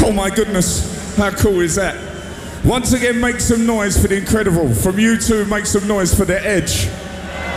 Oh my goodness, how cool is that? Once again, make some noise for the Incredible. From you two, make some noise for The Edge.